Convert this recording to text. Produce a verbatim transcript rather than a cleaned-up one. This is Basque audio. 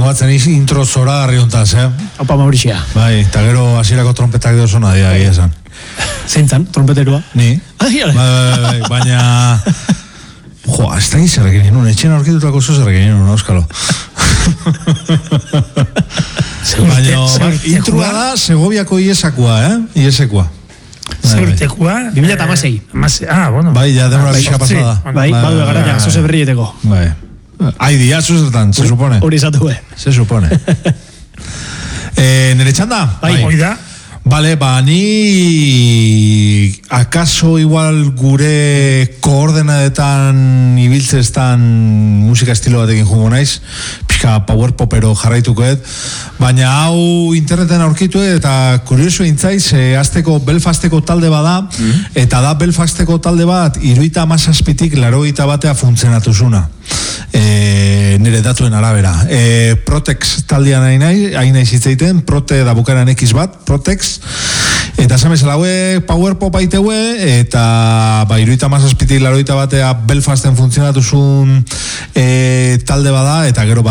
Mogatzen iz intro zora garri hontaz, eh? Opa Maurixia. Bai, eta gero hasierako trompetak edo zona dia, egia esan. Zeintzan, trompeterua? Ni? Ai, ale. Bai, bai, bai, baina... Jo, ez da gizarrekin ninun, etxen aurkitutako zuzarrekin ninun, Euskalo. Baina, intrua da, Segoviako iesakoa, eh? Iesekoa. Zertekoa? bi mila hamasei. Ah, bueno. Bai, ja demora pixka pasada. Bai, badu egaraia, zuze berrieteko. Bai. Ai, dia, zuzertan, se supone. Hori izatu, eh? Se supone. eh, nere txanda? Bai, hoi da. Vale, ba, ni akaso igual gure koordenadetan ibiltzestan musika estilo batekin jungo naiz, pixka power popero jarraitukoet, baina hau interneten aurkitu eta kurioso intzaiz, e, azteko Belfasteko talde bada, mm-hmm. eta da Belfasteko talde bat, iruita amazazpitik larogeita batea funtzionatuzuna. E, nire datuen arabera. E, Protex taldean hain nahi zitzeiten, Prote da bukaran X bat, Protex, eta esan bezala haue power pop aiteue, eta ba, iruita amazazpitik larogeita batea Belfasten funtzionatuzun e, talde bada, eta gero